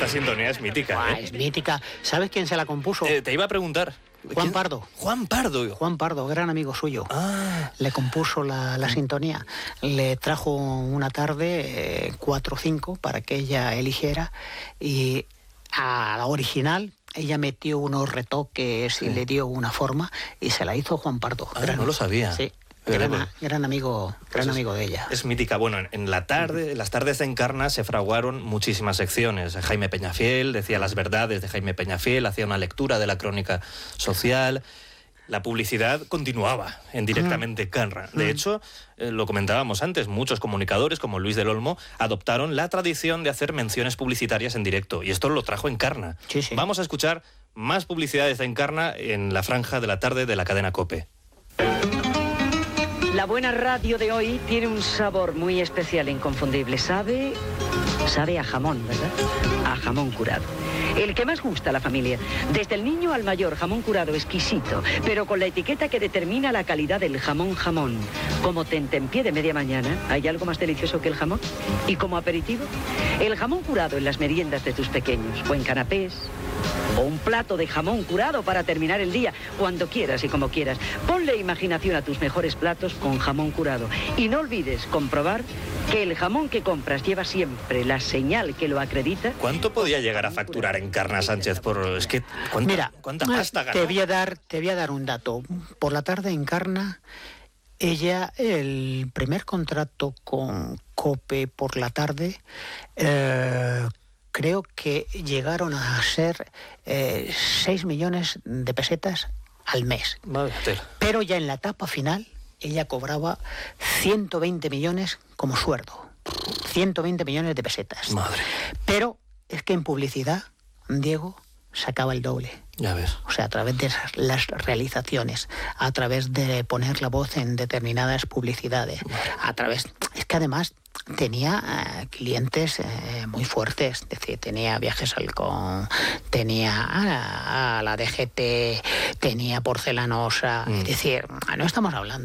esta sintonía es mítica, ¿eh? Es mítica. ¿Sabes quién se la compuso? Te iba a preguntar. Juan Pardo. Juan Pardo. Juan Pardo, gran amigo suyo. Le compuso la sintonía. Le trajo una tarde 4 o 5 para que ella eligiera, y a la original ella metió unos retoques y le dio una forma, y se la hizo Juan Pardo. No lo sabía. Sí. Gran amigo de ella. Es mítica. Bueno, en las tardes de Encarna se fraguaron muchísimas secciones. Jaime Peñafiel decía las verdades de Jaime Peñafiel, hacía una lectura de la crónica social. La publicidad continuaba en Directamente Encarna. De hecho, lo comentábamos antes, muchos comunicadores como Luis del Olmo adoptaron la tradición de hacer menciones publicitarias en directo, y esto lo trajo Encarna. Sí, sí. Vamos a escuchar más publicidades de Encarna en la franja de la tarde de la cadena COPE. La buena radio de hoy tiene un sabor muy especial e inconfundible. Sabe a jamón, ¿verdad? A jamón curado. El que más gusta a la familia. Desde el niño al mayor, jamón curado exquisito, pero con la etiqueta que determina la calidad del jamón. Como tentempié de media mañana, ¿hay algo más delicioso que el jamón? Y como aperitivo, el jamón curado en las meriendas de tus pequeños, o en canapés, o un plato de jamón curado para terminar el día, cuando quieras y como quieras. Ponle imaginación a tus mejores platos con jamón curado. Y no olvides comprobar que el jamón que compras lleva siempre la señal que lo acredita. ¿Cuánto podía llegar a facturar Encarna Sánchez por...? Es que, ¿cuánta pasta ganó? Te voy a dar un dato. Por la tarde Encarna, ella, el primer contrato con COPE por la tarde, creo que llegaron a ser 6 millones de pesetas al mes. Madre. Pero ya en la etapa final, ella cobraba 120 millones como sueldo. 120 millones de pesetas. Madre. Pero es que en publicidad, Diego, sacaba el doble. Ya ves. O sea, a través de las realizaciones, a través de poner la voz en determinadas publicidades, a través... Es que además tenía clientes muy fuertes, es decir, tenía Viajes Halcón, tenía a la DGT, tenía Porcelanosa, es decir, no estamos hablando